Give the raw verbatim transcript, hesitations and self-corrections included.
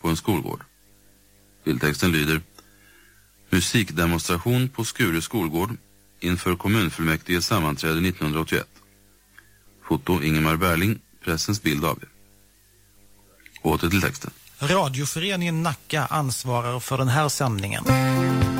på en skolgård. Bildtexten lyder: musikdemonstration på Skure skolgård inför kommunfullmäktige sammanträde nittonhundraåttioett. Foto Ingemar Berling, Pressens Bild A B. Åter till texten. Radioföreningen Nacka ansvarar för den här sändningen.